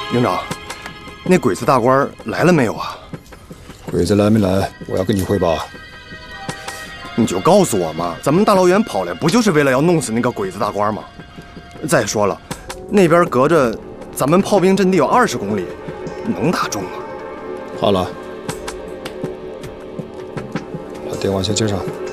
营长，那鬼子大官来了没有啊？ 鬼子来没来，我要跟你汇报。 你就告诉我嘛，咱们大老远跑来，不就是为了要弄死那个鬼子大官吗？再说了，那边隔着咱们炮兵阵地有20公里，能打中吗？ 好了，把电话先接上。